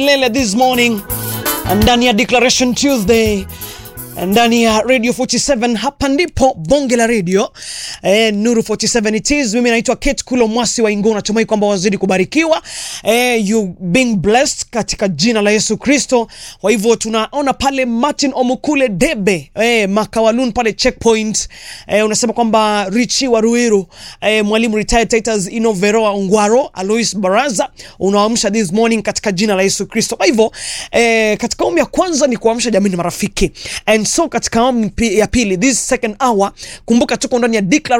Lele this morning ndani ya Declaration Tuesday ndani ya Radio 47. Hapa ndipo bonge la radio Nuru 47 it is. Mimi naitwa Kate Kulo Mwasi wa Ingo. Natumai kwamba wazidi kubarikiwa, you being blessed katika jina la Yesu Kristo. Kwa hivyo tunaona pale Martin Omukule Debe Makawalun pale checkpoint, unasema kwamba Richi wa Ruiru, mwalimu retired Titus Inoveroa Ongwaro, Alois Baraza, unaamsha this morning katika jina la Yesu Kristo. Kwa hivyo katika awamu ya kwanza ni kuamsha jamii na marafiki, and so katika awamu ya pili, this second hour, kumbuka tuko ndani ya Declaration